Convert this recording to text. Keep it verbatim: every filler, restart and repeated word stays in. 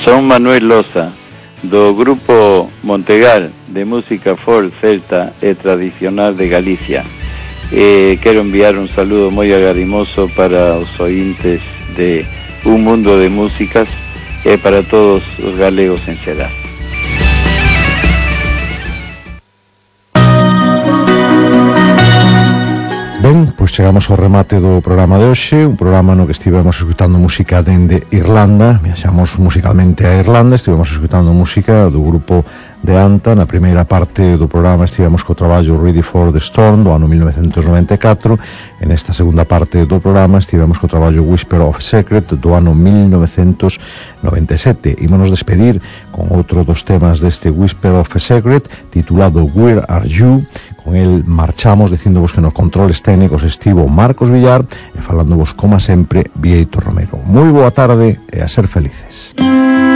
Son Manuel Loza, do grupo Montegal de música folk, celta e tradicional de Galicia. Eh, quero enviar un saludo moi agarimoso para os ointes de Un Mundo de Músicas e para todos os galegos en xeral. Ben, pois chegamos ao remate do programa de hoxe, un programa no que estivemos escutando música dende Irlanda, viaxamos musicalmente a Irlanda, estivemos escutando música do grupo de Anta. Na primeira parte do programa estivemos co traballo Ready for the Storm do ano mil novecentos noventa e catro, e nesta segunda parte do programa estivemos co traballo Whisper of Secret do ano mil novecentos noventa e sete. Ímonos despedir con outro dos temas deste Whisper of Secret titulado Where Are You? Con el marchamos dicíndovos que nos controles técnicos estivo Marcos Villar e falándovos como sempre Vieito Romero. Moi boa tarde e a ser felices.